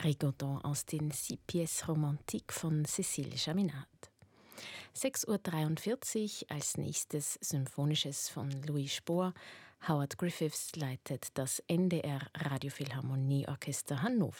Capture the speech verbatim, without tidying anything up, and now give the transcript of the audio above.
Rigodon aus den Six Pièces Romantiques von Cécile Chaminade. sechs Uhr dreiundvierzig, als nächstes Symphonisches von Louis Spohr. Howard Griffiths leitet das N D R Radiophilharmonieorchester Hannover.